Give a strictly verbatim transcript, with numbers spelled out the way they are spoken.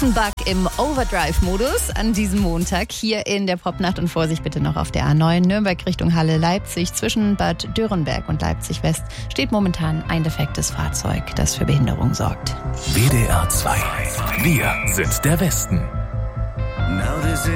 Offenbach im Overdrive-Modus an diesem Montag hier in der Popnacht und Vorsicht bitte noch auf der A neun Nürnberg Richtung Halle Leipzig. Zwischen Bad Dürrenberg und Leipzig West steht momentan ein defektes Fahrzeug, das für Behinderung sorgt. W D R zwei. Wir sind der Westen.